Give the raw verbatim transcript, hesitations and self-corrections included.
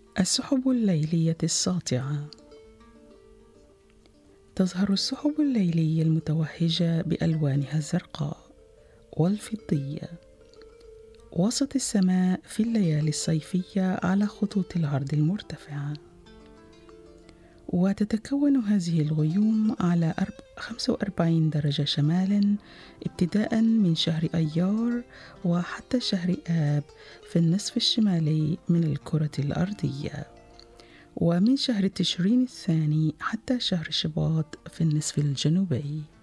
السحب الليلية الساطعة. تظهر السحب الليلية المتوهجة بألوانها الزرقاء والفضية وسط السماء في الليالي الصيفية على خطوط العرض المرتفعة، وتتكون هذه الغيوم على خمسة وأربعين درجة شمالا ابتداء من شهر أيار وحتى شهر آب في النصف الشمالي من الكرة الأرضية، ومن شهر تشرين الثاني حتى شهر شباط في النصف الجنوبي.